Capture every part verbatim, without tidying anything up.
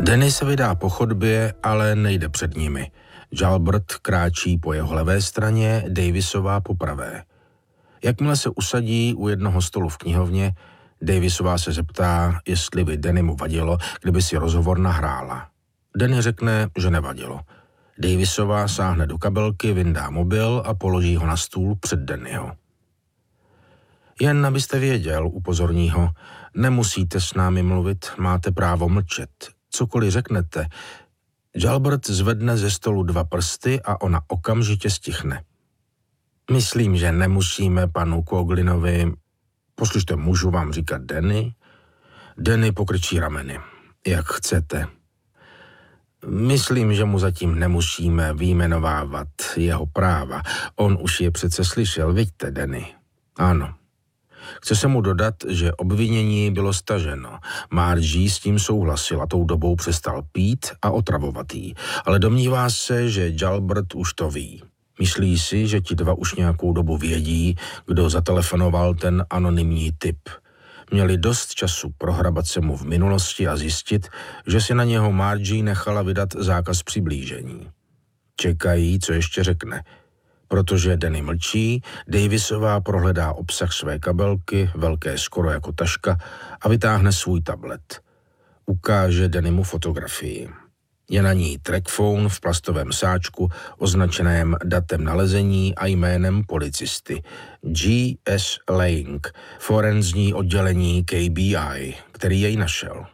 Danny se vydá po chodbě, ale nejde před nimi. Jalbert kráčí po jeho levé straně, Davisová po pravé. Jakmile se usadí u jednoho stolu v knihovně, Davisová se zeptá, jestli by Dannymu vadilo, kdyby si rozhovor nahrála. Danny řekne, že nevadilo. Davisová sáhne do kabelky, vyndá mobil a položí ho na stůl před Dannyho. Jen abyste věděl, upozorní ho, nemusíte s námi mluvit, máte právo mlčet. Cokoliv řeknete. Jalbert zvedne ze stolu dva prsty a ona okamžitě stichne. Myslím, že nemusíme panu Couglinovi... Poslyšte, můžu vám říkat Danny? Danny pokrčí rameny. Jak chcete. Myslím, že mu zatím nemusíme vyjmenovávat jeho práva. On už je přece slyšel, vidíte, Danny? Ano. Chce se mu dodat, že obvinění bylo staženo. Margie s tím souhlasila, tou dobou přestal pít a otravovat jí, ale domnívá se, že Jalbert už to ví. Myslí si, že ti dva už nějakou dobu vědí, kdo zatelefonoval ten anonymní typ. Měli dost času prohrabat se mu v minulosti a zjistit, že si na něho Margie nechala vydat zákaz přiblížení. Čekají, co ještě řekne. Protože Danny mlčí, Davisová prohledá obsah své kabelky, velké skoro jako taška, a vytáhne svůj tablet. Ukáže Dannymu fotografii. Je na ní trackphone v plastovém sáčku označeném datem nalezení a jménem policisty. G S Lang, forenzní oddělení K B I, který jej našel.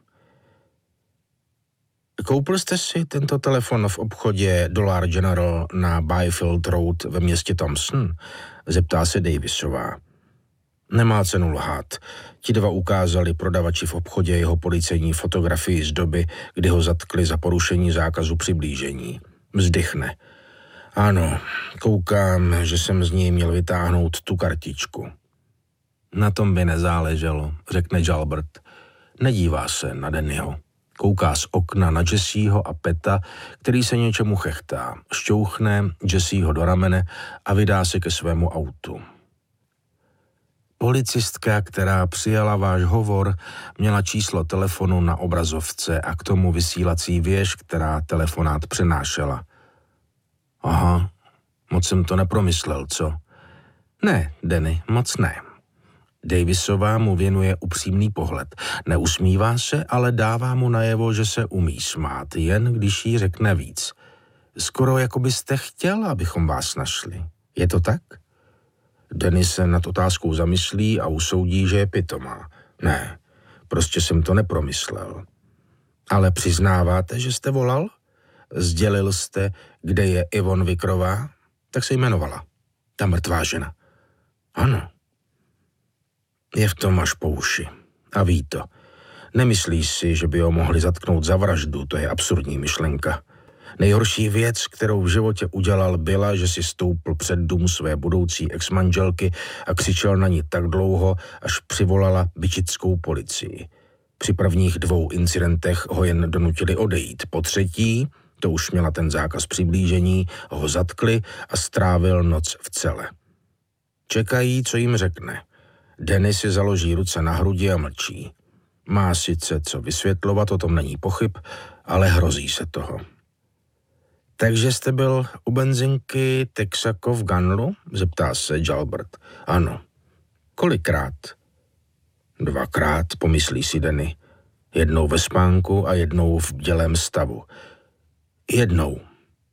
Koupil jste si tento telefon v obchodě Dollar General na Byfield Road ve městě Thompson? Zeptá se Davisová. Nemá cenu lhát. Ti dva ukázali prodavači v obchodě jeho policejní fotografii z doby, kdy ho zatkli za porušení zákazu přiblížení. Vzdychne. Ano, koukám, že jsem z něj měl vytáhnout tu kartičku. Na tom by nezáleželo, řekne Jalbert. Nedívá se na Dannyho. Kouká z okna na Jesseho a Peta, který se něčemu chechtá. Šťouchne Jesseho do ramene a vydá se ke svému autu. Policistka, která přijala váš hovor, měla číslo telefonu na obrazovce a k tomu vysílací věž, která telefonát přenášela. Aha, moc jsem to nepromyslel, co? Ne, Danny, moc ne. Davisová mu věnuje upřímný pohled. Neusmívá se, ale dává mu najevo, že se umí smát, jen když jí řekne víc. Skoro jako byste chtěl, abychom vás našli. Je to tak? Danny se nad otázkou zamyslí a usoudí, že je pitomá. Ne, prostě jsem to nepromyslel. Ale přiznáváte, že jste volal? Sdělil jste, kde je Yvonne Vikrová? Tak se jmenovala. Ta mrtvá žena. Ano. Je v tom až po uši. A ví to. Nemyslí si, že by ho mohli zatknout za vraždu, to je absurdní myšlenka. Nejhorší věc, kterou v životě udělal, byla, že si stoupl před dům své budoucí exmanželky a křičel na ní tak dlouho, až přivolala bičickou policii. Při prvních dvou incidentech ho jen donutili odejít. Po třetí, to už měla ten zákaz přiblížení, ho zatkli a strávil noc v cele. Čekají, co jim řekne. Danny si založí ruce na hrudi a mlčí. Má sice co vysvětlovat, o tom není pochyb, ale hrozí se toho. Takže jste byl u benzinky Texaco v Gunlu? Zeptá se Jalbert. Ano. Kolikrát? Dvakrát, pomyslí si Danny. Jednou ve spánku a jednou v bdělém stavu. Jednou.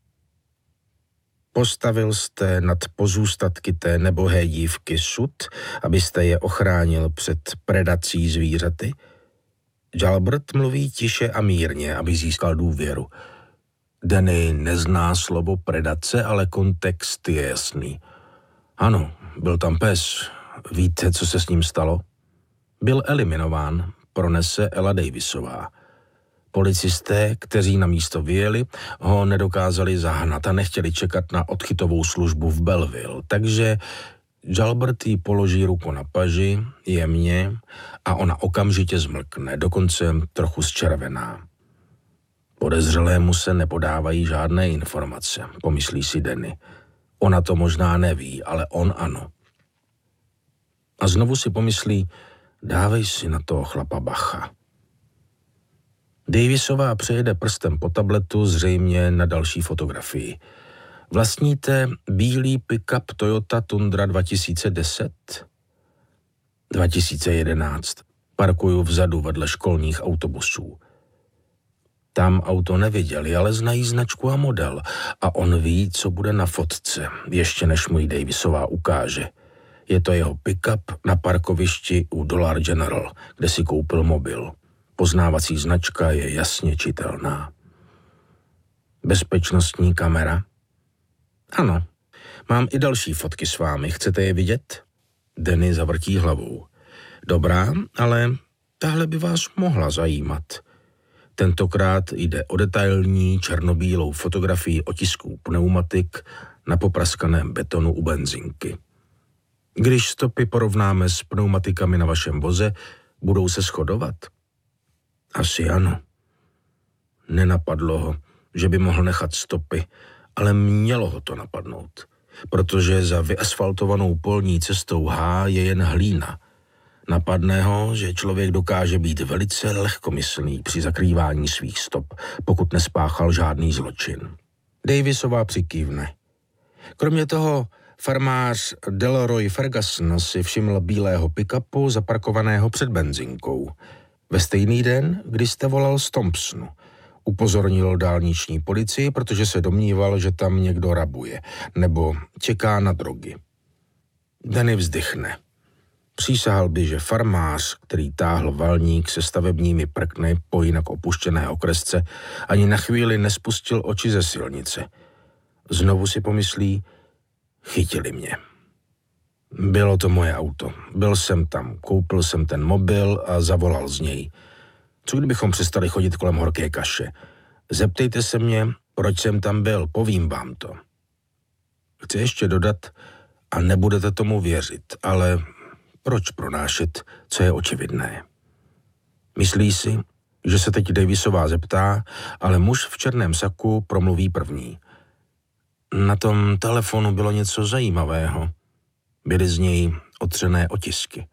Postavil jste nad pozůstatky té nebohé dívky sud, abyste je ochránil před predací zvířaty? Jalbert mluví tiše a mírně, aby získal důvěru. Danny nezná slovo predace, ale kontext je jasný. Ano, byl tam pes. Víte, co se s ním stalo? Byl eliminován, pronese Ella Davisová. Policisté, kteří na místo vyjeli, ho nedokázali zahnat a nechtěli čekat na odchytovou službu v Belleville, takže Jalbert jí položí ruku na paži, jemně, a ona okamžitě zmlkne, dokonce trochu zčervená. Podezřelému se nepodávají žádné informace, pomyslí si Danny. Ona to možná neví, ale on ano. A znovu si pomyslí, dávej si na toho chlapa bacha. Davisová přejede prstem po tabletu zřejmě na další fotografii. Vlastníte bílý pick-up Toyota Tundra dva tisíce deset? dva tisíce jedenáct. Parkuju vzadu vedle školních autobusů. Tam auto neviděli, ale znají značku a model. A on ví, co bude na fotce, ještě než mu ji Davisová ukáže. Je to jeho pick-up na parkovišti u Dollar General, kde si koupil mobil. Poznávací značka je jasně čitelná. Bezpečnostní kamera? Ano. Mám i další fotky s vámi. Chcete je vidět? Danny zavrtí hlavou. Dobrá, ale tahle by vás mohla zajímat. Tentokrát jde o detailní černobílou fotografii otisků pneumatik na popraskaném betonu u benzinky. Když stopy porovnáme s pneumatikami na vašem voze, budou se shodovat? Asi ano. Nenapadlo ho, že by mohl nechat stopy, ale mělo ho to napadnout, protože za vyasfaltovanou polní cestou H je jen hlína. Napadne ho, že člověk dokáže být velice lehkomyslný při zakrývání svých stop, pokud nespáchal žádný zločin. Davisová přikývne. Kromě toho farmář Delroy Ferguson si všiml bílého pick-upu zaparkovaného před benzinkou. Ve stejný den, kdy jste volal z Thompsonu. Upozornil dálniční policii, protože se domníval, že tam někdo rabuje nebo čeká na drogy. Danny vzdychne. Přísahal by, že farmář, který táhl valník se stavebními prkny po jinak opuštěné okresce, ani na chvíli nespustil oči ze silnice. Znovu si pomyslí, chytili mě. Bylo to moje auto. Byl jsem tam, koupil jsem ten mobil a zavolal z něj. Co kdybychom přestali chodit kolem horké kaše? Zeptejte se mě, proč jsem tam byl, povím vám to. Chci ještě dodat, a nebudete tomu věřit, ale proč pronášet, co je očividné? Myslí si, že se teď Davisová zeptá, ale muž v černém saku promluví první. Na tom telefonu bylo něco zajímavého. Byly z něj otřené otisky.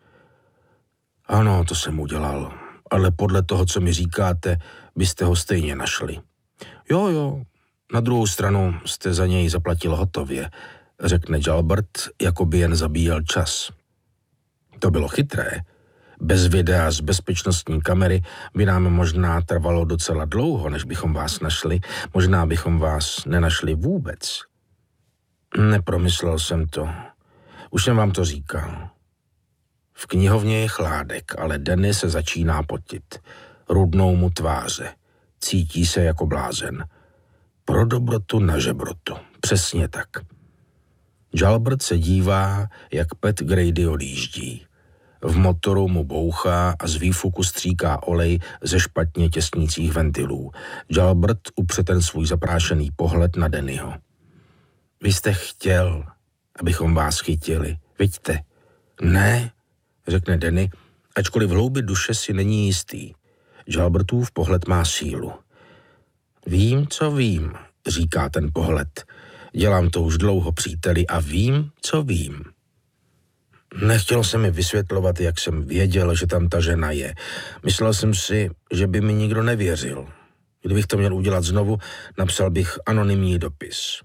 Ano, to jsem udělal, ale podle toho, co mi říkáte, byste ho stejně našli. Jo, jo, na druhou stranu jste za něj zaplatil hotově, řekne Jalbert, jako by jen zabíjel čas. To bylo chytré. Bez videa z bezpečnostní kamery by nám možná trvalo docela dlouho, než bychom vás našli. Možná bychom vás nenašli vůbec. Nepromyslel jsem to. Už jsem vám to říkal. V knihovně je chládek, ale Danny se začíná potit. Rudnou mu tváře. Cítí se jako blázen. Pro dobrotu na žebrotu. Přesně tak. Jalbert se dívá, jak Pat Grady odjíždí. V motoru mu bouchá a z výfuku stříká olej ze špatně těsnících ventilů. Jalbert upře ten svůj zaprášený pohled na Dannyho. Vy jste chtěl, abychom vás chytili, vidíte? Ne, řekne Danny, ačkoliv v hloubi duše si není jistý. Jalbertův pohled má sílu. Vím, co vím, říká ten pohled. Dělám to už dlouho, příteli, a vím, co vím. Nechtělo se mi vysvětlovat, jak jsem věděl, že tam ta žena je. Myslel jsem si, že by mi nikdo nevěřil. Kdybych to měl udělat znovu, napsal bych anonymní dopis.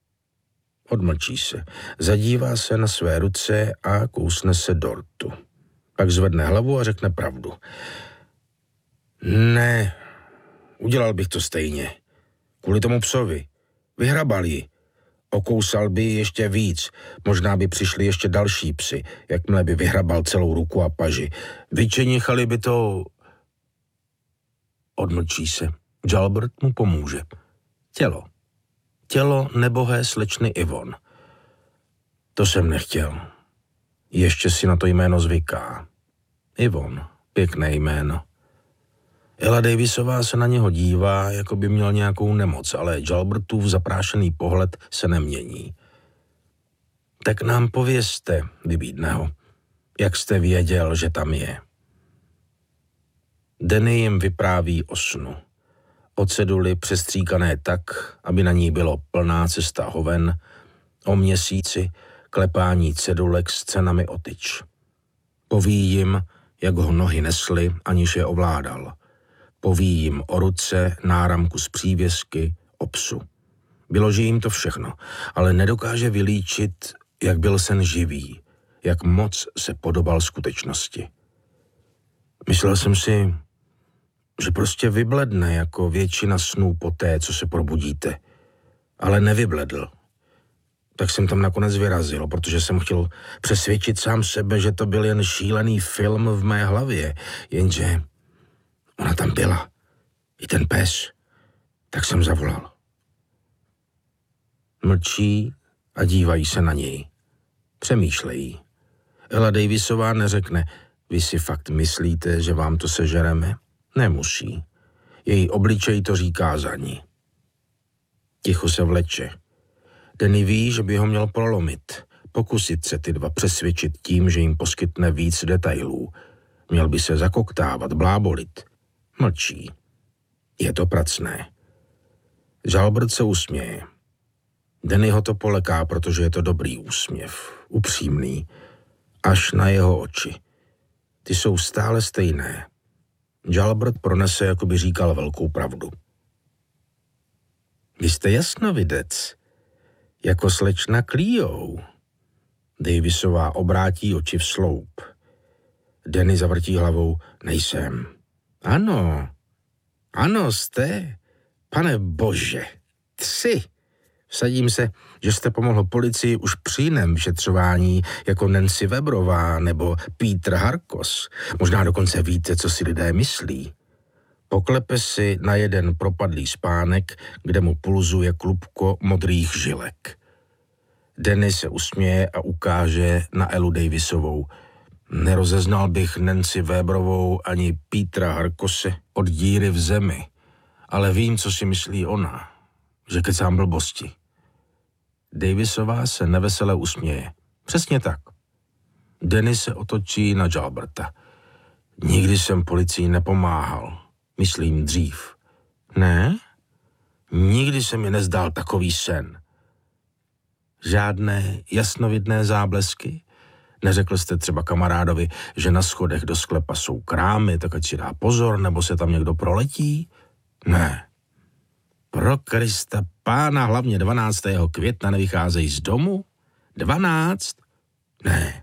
Odmlčí se, zadívá se na své ruce a kousne se dortu. Pak zvedne hlavu a řekne pravdu. Ne, udělal bych to stejně. Kvůli tomu psovi. Vyhrabal ji. Okousal by ještě víc, možná by přišli ještě další psy, jakmile by vyhrabal celou ruku a paži. Vyčenichali by to... Odmlčí se. Jalbert mu pomůže. Tělo. Tělo nebohé slečny Yvonne. To jsem nechtěl. Ještě si na to jméno zvyká. Yvonne, pěkné jméno. Ella Davisová se na něho dívá, jako by měl nějakou nemoc, ale Jalbertův zaprášený pohled se nemění. Tak nám povězte, vybídne ho, jak jste věděl, že tam je. Danny jim vypráví o snu. O ceduli přestříkané tak, aby na ní bylo plná cesta hoven, o měsíci, klepání cedulek s cenami o tyč. Poví jim, jak ho nohy nesly, aniž je ovládal. Poví jim o ruce, náramku z přívěsky, o psu. Vyloží jim to všechno, ale nedokáže vylíčit, jak byl sen živý, jak moc se podobal skutečnosti. Myslel jsem si, že prostě vybledne jako většina snů po té, co se probudíte. Ale nevybledl. Tak jsem tam nakonec vyrazil, protože jsem chtěl přesvědčit sám sebe, že to byl jen šílený film v mé hlavě, jenže ona tam byla. I ten pes. Tak jsem zavolal. Mlčí a dívají se na něj. Přemýšlejí. Ella Davisová neřekne, vy si fakt myslíte, že vám to sežereme? Nemusí. Její obličej to říká za ní. Ticho se vleče. Danny ví, že by ho měl prolomit. Pokusit se ty dva přesvědčit tím, že jim poskytne víc detailů. Měl by se zakoktávat, blábolit. Mlčí. Je to pracné. Jalbert se usměje. Danny ho to poleká, protože je to dobrý úsměv. Upřímný. Až na jeho oči. Ty jsou stále stejné. Jalbert pronese, jako by říkal velkou pravdu. Vy jste jasnovidec. Jako slečna Cleo. Davisová obrátí oči v sloup. Danny zavrtí hlavou. Nejsem. Ano. Ano, jste. Pane bože. Tři. Vsadím se, že jste pomohl policii už při jiném vyšetřování jako Nancy Webrová nebo Peter Harkos. Možná dokonce víte, co si lidé myslí. Poklepe si na jeden propadlý spánek, kde mu pulzuje klubko modrých žilek. Danny se usměje a ukáže na Elu Davisovou. Nerozeznal bych Nancy Webrovou ani Petra Harkose od díry v zemi, ale vím, co si myslí ona, že kecám blbosti. Davisová se nevesele usměje. Přesně tak. Danny se otočí na Jalberta. Nikdy jsem policii nepomáhal. Myslím dřív. Ne? Nikdy se mi nezdál takový sen. Žádné jasnovidné záblesky? Neřekl jste třeba kamarádovi, že na schodech do sklepa jsou krámy, tak ať si dá pozor, nebo se tam někdo proletí? Ne. Pro Krista pána, hlavně dvanáctého května nevycházejí z domu? Dvanáct? Ne.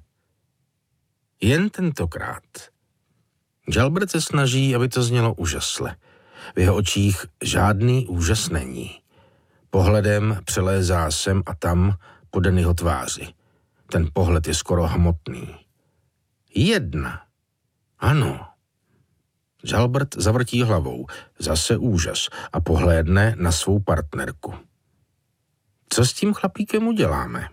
Jen tentokrát. Jalbert se snaží, aby to znělo úžasle. V jeho očích žádný úžas není. Pohledem přelézá sem a tam po Dannyho tváři. Ten pohled je skoro hmotný. Jedna. Ano. Jalbert zavrtí hlavou, zase úžas, a pohlédne na svou partnerku. Co s tím chlapíkem uděláme?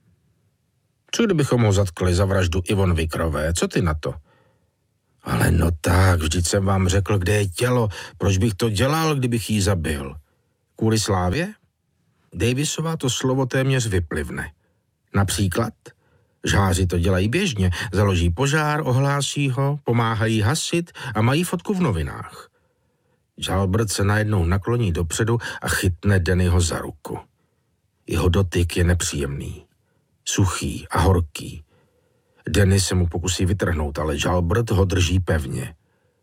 Co kdybychom ho zatkli za vraždu Yvonne Wickerové? Co ty na to? Ale no tak, vždyť jsem vám řekl, kde je tělo. Proč bych to dělal, kdybych jí zabil? Kvůli slávě? Davisová to slovo téměř vyplivne. Například? Žháři to dělají běžně. Založí požár, ohlásí ho, pomáhají hasit a mají fotku v novinách. Jalbert se najednou nakloní dopředu a chytne Dannyho za ruku. Jeho dotyk je nepříjemný. Suchý a horký. Danny se mu pokusí vytrhnout, ale Jalbert ho drží pevně.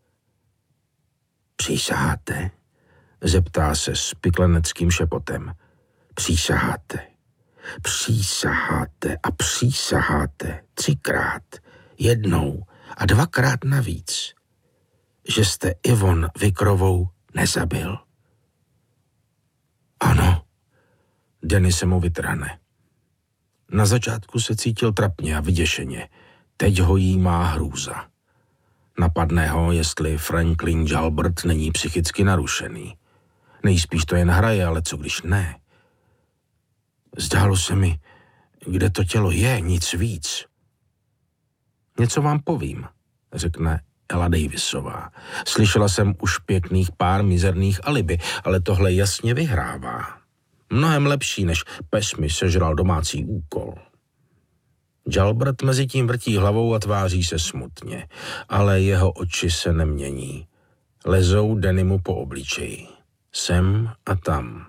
Přísaháte? Zeptá se s pikleneckým šepotem. Přísaháte. Přísaháte a přísaháte třikrát, jednou a dvakrát navíc, že jste Yvonne Wickerovou nezabil. Ano, Danny se mu vytrhne. Na začátku se cítil trapně a vyděšeně, teď ho jímá hrůza. Napadne ho, jestli Franklin Jalbert není psychicky narušený. Nejspíš to jen hraje, ale co když ne? Zdálo se mi, kde to tělo je, nic víc. Něco vám povím, řekne Ella Davisová. Slyšela jsem už pěkných pár mizerných alibi, ale tohle jasně vyhrává. Mnohem lepší, než pes mi sežral domácí úkol. Jalbert mezi tím vrtí hlavou a tváří se smutně, ale jeho oči se nemění. Lezou Dannymu po obličeji. Sem a tam.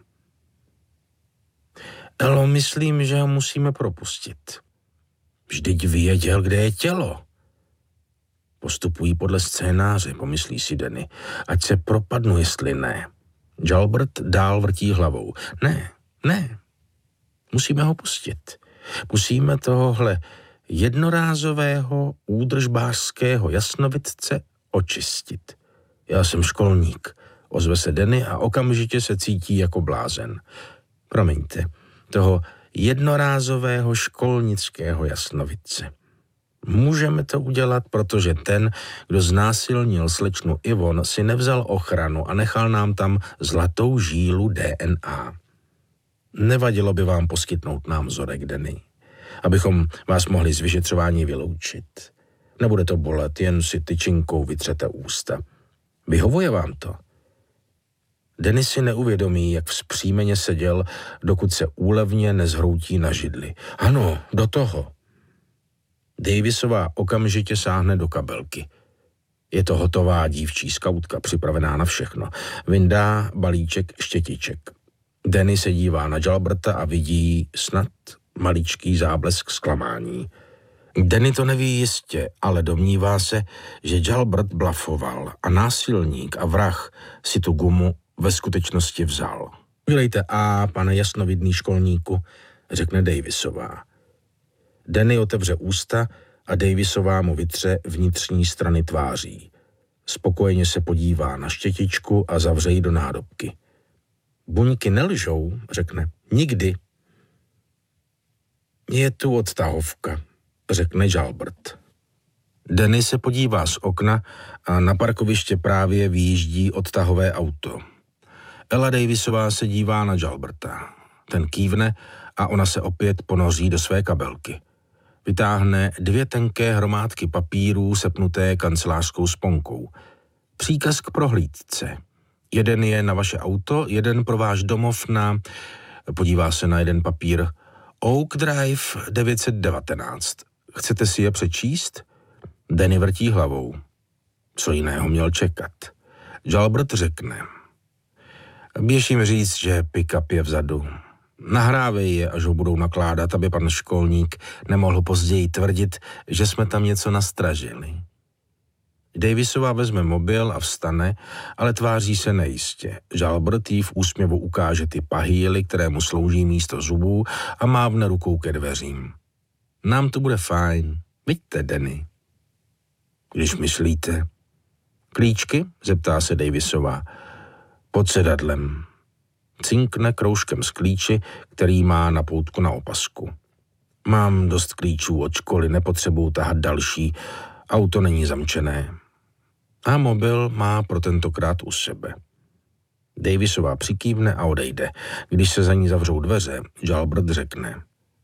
Elo, myslím, že ho musíme propustit. Vždyť věděl, kde je tělo. Postupují podle scénáře, pomyslí si Danny. Ať se propadnu, jestli ne. Jalbert dál vrtí hlavou. Ne, ne. Musíme ho pustit. Musíme tohohle jednorázového údržbářského jasnovidce očistit. Já jsem školník. Ozve se Danny a okamžitě se cítí jako blázen. Promiňte, toho jednorázového školnického jasnovidce. Můžeme to udělat, protože ten, kdo znásilnil slečnu Yvonne, si nevzal ochranu a nechal nám tam zlatou žílu D N A. Nevadilo by vám poskytnout nám vzorek, Danny, abychom vás mohli z vyšetřování vyloučit. Nebude to bolet, jen si tyčinkou vytřete ústa. Vyhovuje vám to? Danny si neuvědomí, jak vzpřímeně seděl, dokud se úlevně nezhroutí na židli. Ano, do toho. Davisová okamžitě sáhne do kabelky. Je to hotová dívčí skautka, připravená na všechno. Vyndá balíček štětiček. Danny se dívá na Jalberta a vidí snad maličký záblesk zklamání. Danny to neví jistě, ale domnívá se, že Jalbert blafoval a násilník a vrah si tu gumu ve skutečnosti vzal. Vylejte A, pane jasnovidný školníku, řekne Davisová. Danny otevře ústa a Davisová mu vytře vnitřní strany tváří. Spokojeně se podívá na štětičku a zavře ji do nádobky. Buňky nelžou, řekne. Nikdy. Je tu odtahovka, řekne Jalbert. Danny se podívá z okna a na parkoviště právě vyjíždí odtahové auto. Ella Davisová se dívá na Jalberta. Ten kývne a ona se opět ponoří do své kabelky. Vytáhne dvě tenké hromádky papírů sepnuté kancelářskou sponkou. Příkaz k prohlídce. Jeden je na vaše auto, jeden pro váš domov na... Podívá se na jeden papír. Oak Drive devět set devatenáct. Chcete si je přečíst? Danny vrtí hlavou. Co jiného měl čekat? Jalbert řekne. Běž jim říct, že pick-up je vzadu. Nahrávej je, až ho budou nakládat, aby pan školník nemohl později tvrdit, že jsme tam něco nastražili. Davisová vezme mobil a vstane, ale tváří se nejistě. Jalbert jí v úsměvu ukáže ty pahýly, které mu slouží místo zubů a mávne rukou ke dveřím. Nám to bude fajn. Vidíte, Danny. Když myslíte. Klíčky? Zeptá se Davisová. Pod sedadlem. Cinkne kroužkem z klíči, který má na poutku na opasku. Mám dost klíčů od školy, nepotřebuji tahat další. Auto není zamčené. A mobil má pro tentokrát u sebe. Davisová přikývne a odejde. Když se za ní zavřou dveře, Jalbert řekne.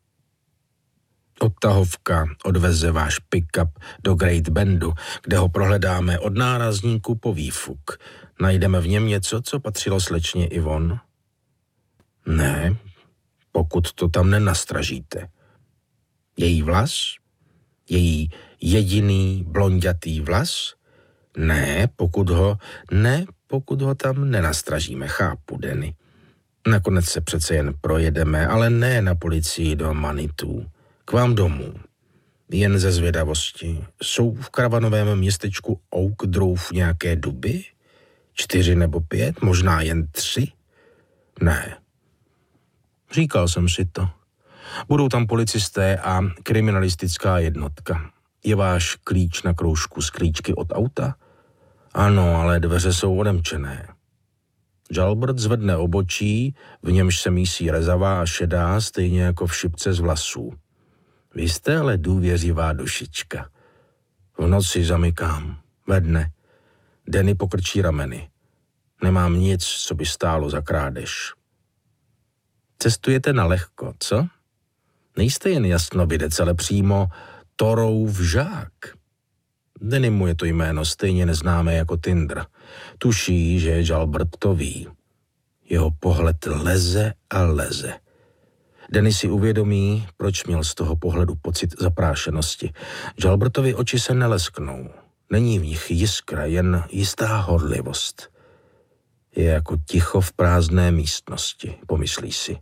Odtahovka odveze váš pick-up do Great Bendu, kde ho prohledáme od nárazníku po výfuk. Najdeme v něm něco, co patřilo slečně Yvonne? Ne, pokud to tam nenastražíte. Její vlas? Její jediný blonďatý vlas? Ne, pokud ho, ne, pokud ho tam nenastražíme, chápu, Danny. Nakonec se přece jen projedeme, ale ne na policii do Manitou. K vám domů. Jen ze zvědavosti. Jsou v karavanovém městečku Oak Grove nějaké duby? Čtyři nebo pět? Možná jen tři? Ne. Říkal jsem si to. Budou tam policisté a kriminalistická jednotka. Je váš klíč na kroužku z klíčky od auta? Ano, ale dveře jsou odemčené. Jalbert zvedne obočí, v němž se mísí rezavá a šedá, stejně jako v šipce z vlasů. Vy jste ale důvěřivá dušička. V noci zamykám. Ve dne. Danny pokrčí rameny. Nemám nic, co by stálo za krádež. Cestujete na lehko, co? Nejste jen jasnovidec, ale přímo Thorův žák. Danny mu je to jméno stejně neznámé jako Tinder. Tuší, že Jalbert to ví. Jeho pohled leze a leze. Danny si uvědomí, proč měl z toho pohledu pocit zaprášenosti. Jalbertovi oči se nelesknou. Není v nich jiskra, jen jistá horlivost. Je jako ticho v prázdné místnosti, pomyslí si.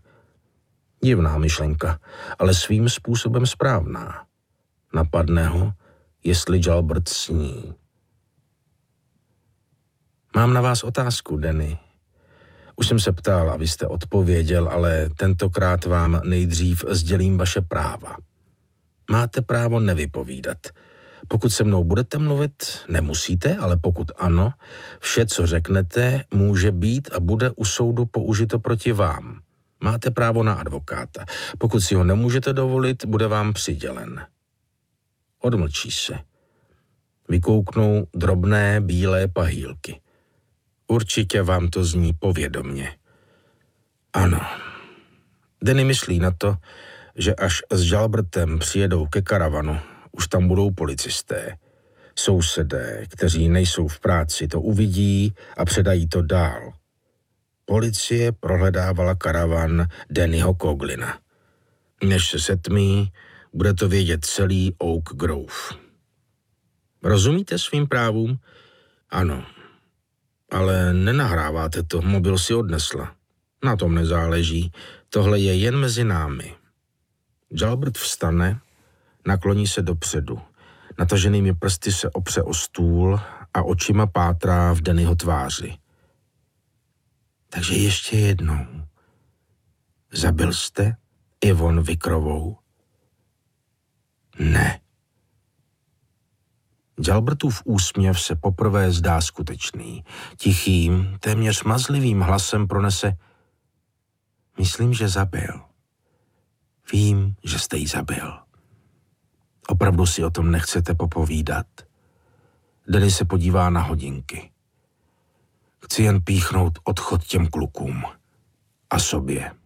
Divná myšlenka, ale svým způsobem správná. Napadne ho, jestli Jalbert sní. Mám na vás otázku, Danny. Už jsem se ptal a vy jste odpověděl, ale tentokrát vám nejdřív sdělím vaše práva. Máte právo nevypovídat. Pokud se mnou budete mluvit, nemusíte, ale pokud ano, vše, co řeknete, může být a bude u soudu použito proti vám. Máte právo na advokáta. Pokud si ho nemůžete dovolit, bude vám přidělen. Odmlčí se. Vykouknou drobné bílé pahýlky. Určitě vám to zní povědomně. Ano. Danny myslí na to, že až s Jalbertem přijedou ke karavanu, už tam budou policisté. Sousedé, kteří nejsou v práci, to uvidí a předají to dál. Policie prohledávala karavan Dannyho Couglina. Než se setmí, bude to vědět celý Oak Grove. Rozumíte svým právům? Ano. Ale nenahráváte to, mobil si odnesla. Na tom nezáleží, tohle je jen mezi námi. Jalbert vstane, nakloní se dopředu. Nataženými prsty se opře o stůl a očima pátrá v Dannyho tváři. Takže ještě jednou. Zabil jste Yvonne Vikrovou? Ne. Jalbertův úsměv se poprvé zdá skutečný. Tichým, téměř mazlivým hlasem pronese: Myslím, že zabil. Vím, že jste ji zabil. Opravdu si o tom nechcete popovídat? Danny se podívá na hodinky. Chci jen píchnout odchod těm klukům a sobě.